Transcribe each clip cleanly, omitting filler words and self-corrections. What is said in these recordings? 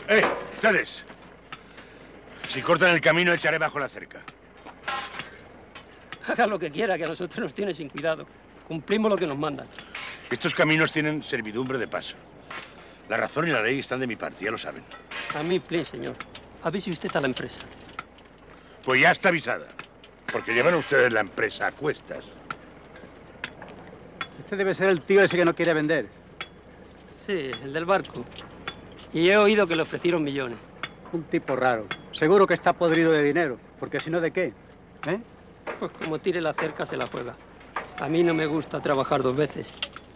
Ustedes. Si cortan el camino, echaré bajo la cerca. Haga lo que quiera, que a nosotros nos tiene sin cuidado. Cumplimos lo que nos mandan. Estos caminos tienen servidumbre de paso. La razón y la ley están de mi parte, ya lo saben. A mí, please, señor. Avise usted a la empresa. Pues ya está avisada. Porque llevan ustedes la empresa a cuestas. Este debe ser el tío ese que no quiere vender. Sí, el del barco. Y he oído que le ofrecieron millones. Un tipo raro. Seguro que está podrido de dinero. Porque si no, ¿de qué? ¿Eh? Pues como tire la cerca, se la juega. A mí no me gusta trabajar dos veces.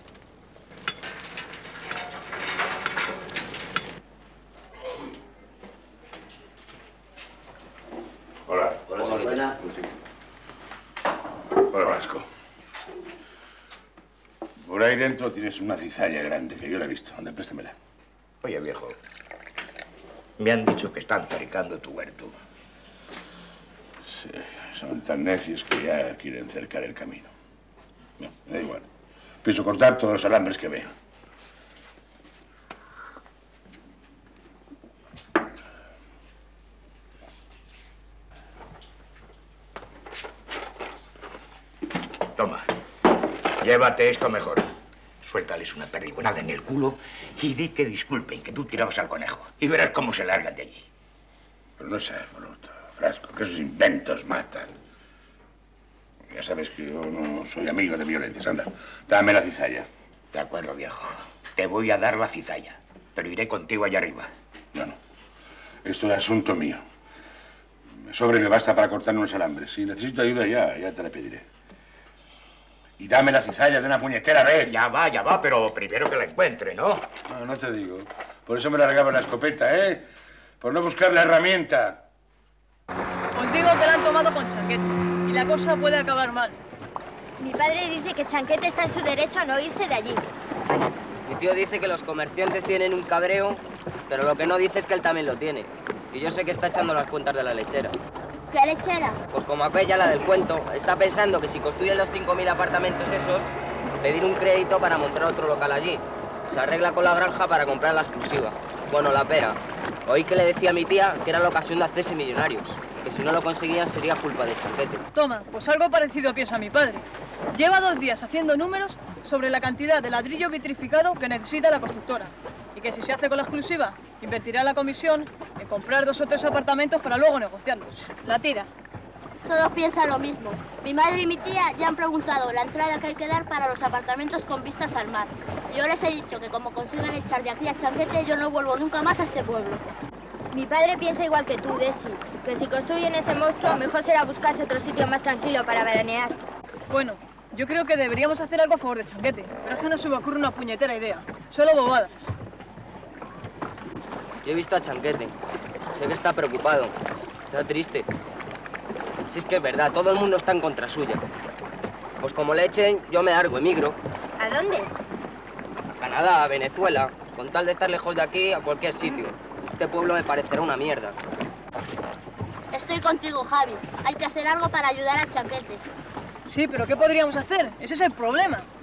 Hola. Hola, señorita. Hola, Vasco. Por ahí dentro tienes una cizalla grande, que yo la he visto. Anda, préstamela. Oye, viejo, me han dicho que están cercando tu huerto. Sí, son tan necios que ya quieren cercar el camino. No, me da igual. Pienso cortar todos los alambres que veo. Toma, llévate esto mejor. Suéltales una perdigonada en el culo y di que disculpen, que tú tirabas al conejo. Y verás cómo se largan de allí. Pero no seas bruto, Frasco, que esos inventos matan. Ya sabes que yo no soy amigo de violencias. Anda, dame la cizalla. De acuerdo, viejo. Te voy a dar la cizalla, pero iré contigo allá arriba. No. Esto es asunto mío. Me sobra y me basta para cortar unos alambres. Si necesito ayuda, ya te la pediré. Y dame la cizalla de una puñetera vez. Ya va, pero primero que la encuentre, ¿no? No te digo. Por eso me largaba la escopeta, ¿eh? Por no buscar la herramienta. Os digo que la han tomado con Chanquete y la cosa puede acabar mal. Mi padre dice que Chanquete está en su derecho a no irse de allí. Mi tío dice que los comerciantes tienen un cabreo, pero lo que no dice es que él también lo tiene. Y yo sé que está echando las cuentas de la lechera. ¿Qué lechera? Pues como aquella, la del cuento, está pensando que si construyen los 5.000 apartamentos esos, pedir un crédito para montar otro local allí. Se arregla con la granja para comprar la exclusiva. Bueno, la pera. Oí que le decía a mi tía que era la ocasión de hacerse millonarios, que si no lo conseguían sería culpa de Chanquete. Toma, pues algo parecido piensa mi padre. Lleva 2 días haciendo números sobre la cantidad de ladrillo vitrificado que necesita la constructora. Y que si se hace con la exclusiva, invertirá la comisión en comprar 2 o 3 apartamentos para luego negociarlos. La tira. Todos piensan lo mismo. Mi madre y mi tía ya han preguntado la entrada que hay que dar para los apartamentos con vistas al mar. Y yo les he dicho que como consigan echar de aquí a Chanquete, yo no vuelvo nunca más a este pueblo. Mi padre piensa igual que tú, Desi, que si construyen ese monstruo, mejor será buscarse otro sitio más tranquilo para veranear. Bueno, yo creo que deberíamos hacer algo a favor de Chanquete, pero es que no se me ocurre una puñetera idea. Solo bobadas. Yo he visto a Chanquete. Sé que está preocupado. Está triste. Si es que es verdad, todo el mundo está en contra suya. Pues como le echen, yo me largo, emigro. ¿A dónde? A Canadá, a Venezuela. Con tal de estar lejos de aquí, a cualquier sitio. Este pueblo me parecerá una mierda. Estoy contigo, Javi. Hay que hacer algo para ayudar a Chanquete. Sí, pero ¿qué podríamos hacer? Ese es el problema.